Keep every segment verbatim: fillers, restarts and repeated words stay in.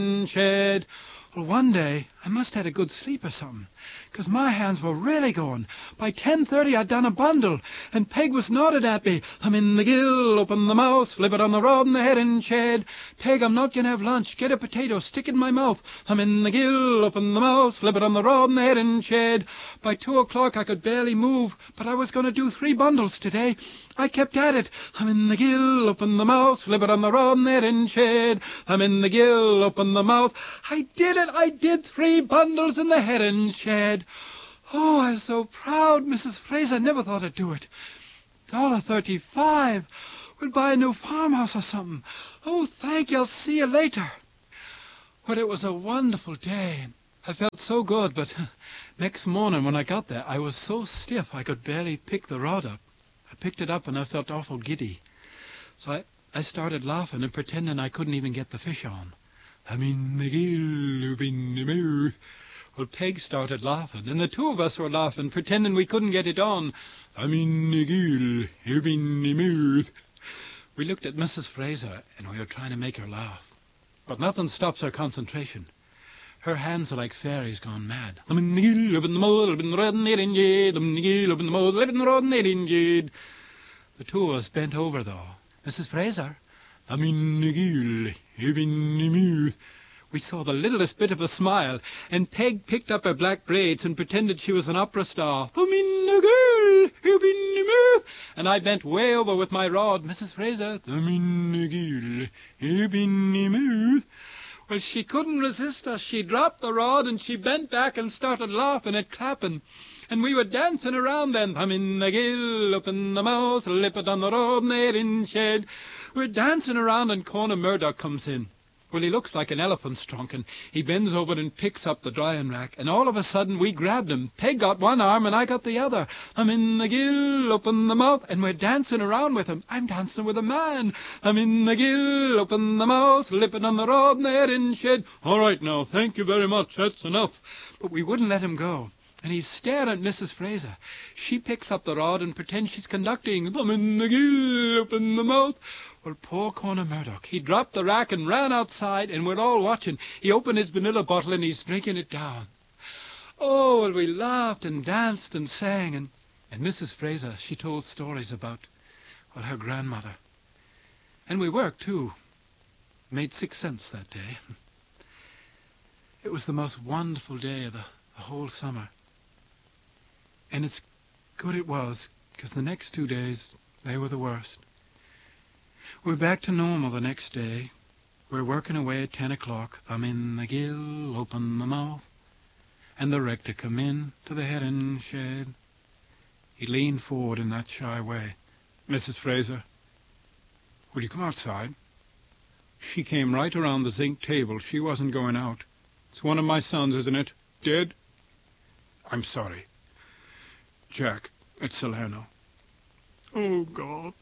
shed. Well, one day, I must have had a good sleep or something, 'cause my hands were really going. By ten thirty, I'd done a bundle, and Peg was nodded at me. I'm in the gill, open the mouth, slip it on the rod in the head and shed. Peg, I'm not going to have lunch. Get a potato, stick it in my mouth. I'm in the gill, open the mouth, slip it on the rod in the head and shed. By two o'clock, I could barely move, but I was going to do three bundles today. I kept at it. I'm in the gill, open the mouth, slip it on the rod in the head and shed. I'm in the gill, open the mouth. I did it. I did three bundles in the heron shed. Oh, I was so proud. Missus Fraser never thought I'd do it. Dollar thirty-five. We'll buy a new farmhouse or something. Oh, thank you. I'll see you later. Well, it was a wonderful day. I felt so good, but next morning when I got there, I was so stiff I could barely pick the rod up. I picked it up and I felt awful giddy. So I, I started laughing and pretending I couldn't even get the fish on. I'm in the gill, up in the mouth. Well, Peg started laughing, and the two of us were laughing, pretending we couldn't get it on. I'm in the gill, up in the mouth. We looked at Missus Fraser, and we were trying to make her laugh. But nothing stops her concentration. Her hands are like fairies gone mad. I'm in the gill, up in the mouth, up in the rod and the head jade. I'm in the gill, up in the mouth, up in the rod and the head jade. The two of us bent over, though. Missus Fraser, I'm in the gill, up in the mouth. We saw the littlest bit of a smile, and Peg picked up her black braids and pretended she was an opera star. I'm in the gill, up in the mouth. And I bent way over with my rod. Missus Fraser, I'm in the gill, up in the mouth. Well, she couldn't resist us. She dropped the rod, and she bent back and started laughing and clapping. And we were dancing around then. I'm in the gill, up in the mouth, lip it on the road, made in shed. We're dancing around, and Corner Murdoch comes in. Well, he looks like an elephant's trunk, and he bends over and picks up the drying rack, and all of a sudden we grabbed him. Peg got one arm, and I got the other. I'm in the gill, open the mouth, and we're dancing around with him. I'm dancing with a man. I'm in the gill, open the mouth, lipping on the rod, and the head in shed. All right now, thank you very much, that's enough. But we wouldn't let him go. And he's staring at Missus Fraser. She picks up the rod and pretends she's conducting. I'm in the gill, open the mouth. Well, poor Corner Murdoch. He dropped the rack and ran outside, and we're all watching. He opened his vanilla bottle, and he's drinking it down. Oh, well, we laughed and danced and sang, and, and Missus Fraser, she told stories about, well, her grandmother. And we worked, too. Made six cents that day. It was the most wonderful day of the, the whole summer. And it's good it was, because the next two days, they were the worst. We're back to normal the next day. We're working away at ten o'clock. I'm in the gill, open the mouth. And the rector come in to the heron shed. He leaned forward in that shy way. Missus Fraser, will you come outside? She came right around the zinc table. She wasn't going out. It's one of my sons, isn't it? Dead? I'm sorry. Jack, it's Salerno. Oh, God.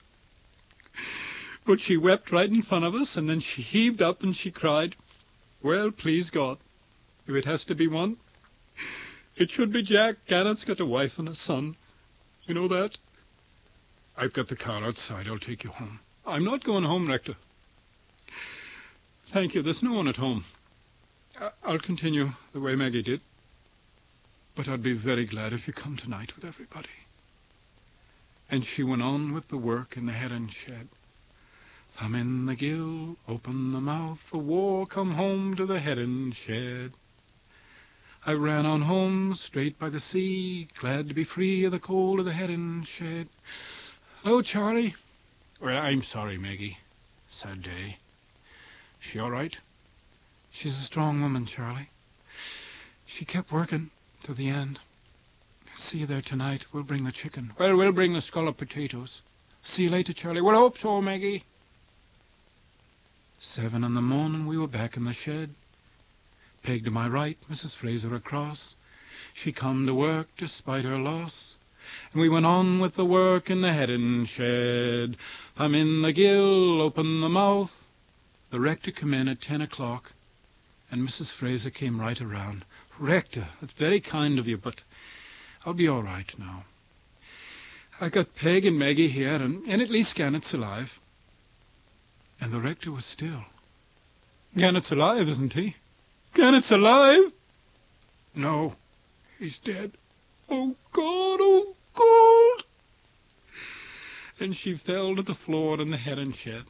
But she wept right in front of us, and then she heaved up and she cried, well, please God, if it has to be one, it should be Jack. Gannett's got a wife and a son. You know that? I've got the car outside. I'll take you home. I'm not going home, Rector. Thank you. There's no one at home. I'll continue the way Maggie did. But I'd be very glad if you come tonight with everybody. And she went on with the work in the heron shed. Thumb in the gill, open the mouth, the war come home to the heron shed. I ran on home, straight by the sea, glad to be free of the cold of the heron shed. Hello, Charlie. Well, I'm sorry, Maggie. Sad day. She all right? She's a strong woman, Charlie. She kept working to the end. See you there tonight. We'll bring the chicken. Well, we'll bring the scalloped potatoes. See you later, Charlie. Well, I hope so, Maggie. Seven in the morning, we were back in the shed. Peg to my right, Missus Fraser across. She come to work despite her loss. And we went on with the work in the heron shed. I'm in the gill, open the mouth. The rector come in at ten o'clock. And Missus Fraser came right around. Rector, that's very kind of you, but I'll be all right now. I got Peg and Maggie here, and, and at least Gannett's alive. And the rector was still. Gannet's alive, isn't he? Gannet's alive? No, he's dead. Oh, God, oh, God! And she fell to the floor in the herring shed.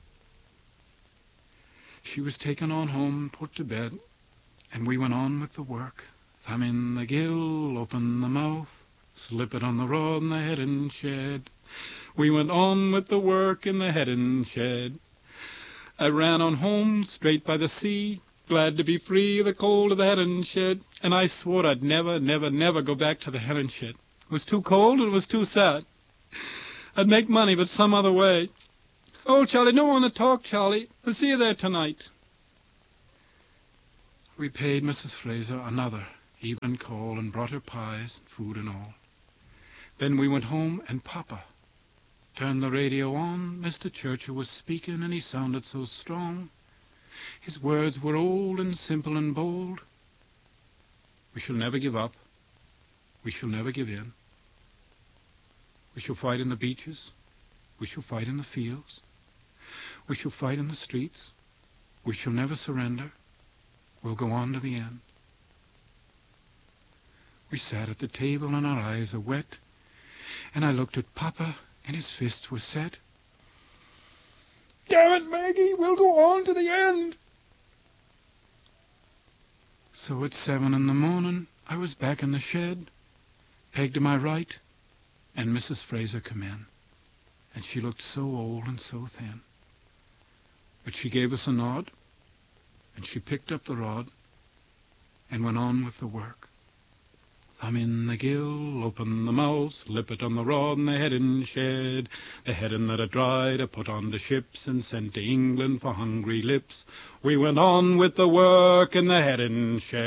She was taken on home, put to bed, and we went on with the work. Thumb in the gill, open the mouth, slip it on the rod in the herring shed. We went on with the work in the herring shed. I ran on home, straight by the sea, glad to be free of the cold of the herring shed. And I swore I'd never, never, never go back to the herring shed. It was too cold and it was too sad. I'd make money, but some other way. Oh, Charlie, don't want to talk, Charlie. I'll see you there tonight. We paid Missus Fraser another evening call and brought her pies, food and all. Then we went home, and Papa turned the radio on. Mister Churchill was speaking, and he sounded so strong. His words were old and simple and bold. We shall never give up. We shall never give in. We shall fight in the beaches. We shall fight in the fields. We shall fight in the streets. We shall never surrender. We'll go on to the end. We sat at the table and our eyes are wet, and I looked at Papa and his fists were set. Damn it, Maggie, we'll go on to the end. So at seven in the morning I was back in the shed, Peg to my right, and Missus Fraser come in, and she looked so old and so thin. But she gave us a nod, and she picked up the rod and went on with the work. Thumb in the gill, open the mouth, slip it on the rod in the herring shed. The herring that had dried I put on the ships and sent to England for hungry lips. We went on with the work in the herring shed.